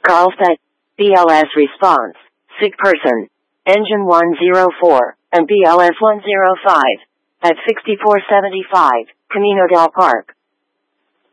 Carlsbad, BLS response, sick person, engine 104, and BLS 105, at 6475, Camino del Park.